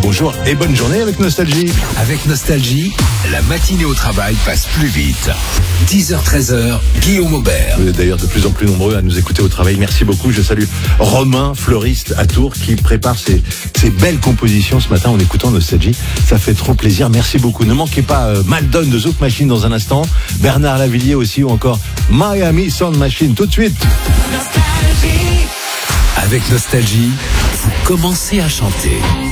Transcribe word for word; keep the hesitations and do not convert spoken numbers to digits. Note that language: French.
bonjour et bonne journée avec Nostalgie. Avec Nostalgie, la matinée au travail passe plus vite. dix heures treize heures, Guillaume Aubert. Vous êtes d'ailleurs de plus en plus nombreux à nous écouter au travail. Merci beaucoup. Je salue Romain, fleuriste à Tours, qui prépare ses, ses belles compositions ce matin en écoutant Nostalgie. Ça fait trop plaisir. Merci beaucoup. Ne manquez pas euh, Maldon de Zouk Machine dans un instant. Bernard Lavillier aussi, ou encore Miami Sound Machine tout de suite. Avec Nostalgie, vous commencez à chanter.